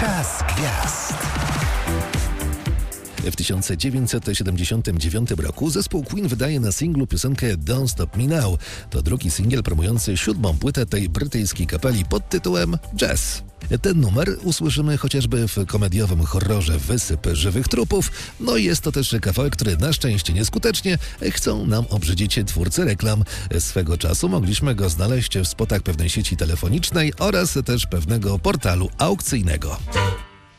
Czas gwiazd. W 1979 roku zespół Queen wydaje na singlu piosenkę Don't Stop Me Now. To drugi singiel promujący 7. płytę tej brytyjskiej kapeli pod tytułem Jazz. Ten numer usłyszymy chociażby w komediowym horrorze Wysyp żywych trupów. No i jest to też kawałek, który na szczęście nieskutecznie chcą nam obrzydzić twórcy reklam. Swego czasu mogliśmy go znaleźć w spotach pewnej sieci telefonicznej oraz też pewnego portalu aukcyjnego.